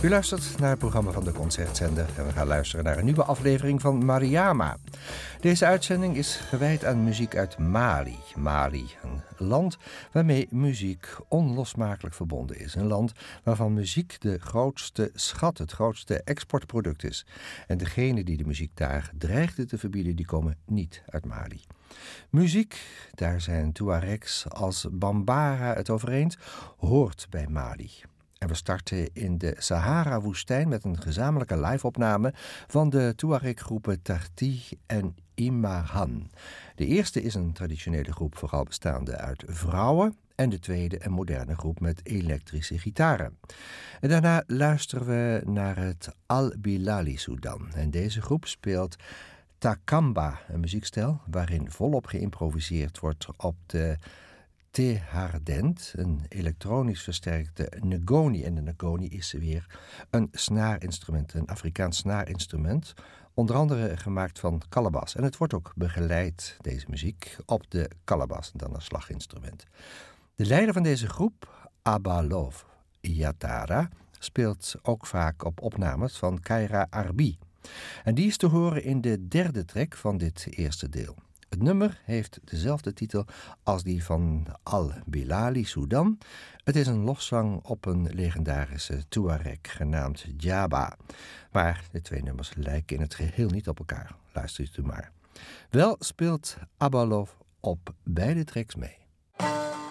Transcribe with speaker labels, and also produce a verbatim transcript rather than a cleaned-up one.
Speaker 1: U luistert naar het programma van de Concertzender en we gaan luisteren naar een nieuwe aflevering van Mariama. Deze uitzending is gewijd aan muziek uit Mali. Mali, een land waarmee muziek onlosmakelijk verbonden is. Een land waarvan muziek de grootste schat, het grootste exportproduct is. En degenen die de muziek daar dreigden te verbieden, die komen niet uit Mali. Muziek, daar zijn Tuaregs als Bambara het over eens, hoort bij Mali. En we starten in de Sahara-woestijn met een gezamenlijke live-opname van de Tuareg-groepen Tarti en Imahan. De eerste is een traditionele groep vooral bestaande uit vrouwen en de tweede een moderne groep met elektrische gitaren. En daarna luisteren we naar het Al-Bilali Sudan. En deze groep speelt Takamba, een muziekstijl waarin volop geïmproviseerd wordt op de Tehardent, een elektronisch versterkte ngoni. En de ngoni is weer een snaarinstrument, een Afrikaans snaarinstrument, onder andere gemaakt van kalabas. En het wordt ook begeleid, deze muziek, op de kalabas, dan als slaginstrument. De leider van deze groep, Abalov Yatara, speelt ook vaak op opnames van Kaira Arbi. En die is te horen in de derde track van dit eerste deel. Het nummer heeft dezelfde titel als die van Al-Bilali Sudan. Het is een lofzang op een legendarische Tuareg genaamd Djaba. Maar de twee nummers lijken in het geheel niet op elkaar. Luistert u maar. Wel speelt Abalov op beide tracks mee.